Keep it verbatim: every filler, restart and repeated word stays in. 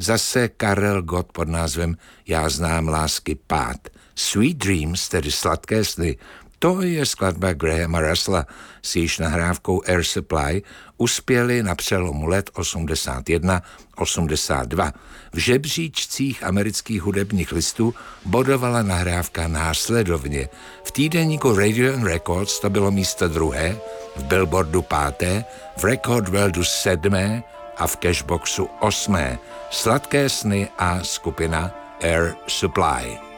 zase Karel Gott pod názvem Já znám lásky pád. Sweet Dreams, tedy Sladké sny, to je skladba Grahama Russella, s jejíž nahrávkou Air Supply uspěli na přelomu let osmdesát jedna osmdesát dva. V žebříčcích amerických hudebních listů bodovala nahrávka následovně. V týdeníku Radio and Records to bylo místo druhé, v Billboardu páté, v Record Worldu sedmé a v Cashboxu osmé. Sladké sny a skupina Air Supply.